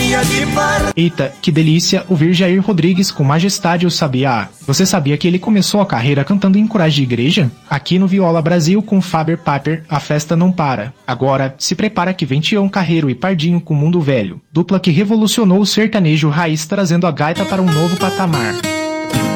companhia de farra. Eita, que delícia ouvir Jair Rodrigues com Majestade o Sabiá. Você sabia que ele começou a carreira cantando em corais de igreja? Aqui no Viola Brasil com Faber Paper, a festa não para. Agora, se prepara que vem Tião Carreiro e Pardinho com Mundo Velho. Dupla que revolucionou o sertanejo raiz trazendo a gaita para um novo patamar.